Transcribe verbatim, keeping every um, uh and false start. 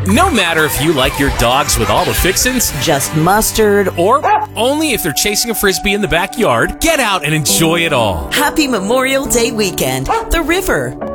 No matter if you like your dogs with all the fixins, just mustard, or only if they're chasing a frisbee in the backyard, get out and enjoy it all. Happy Memorial Day weekend. The River.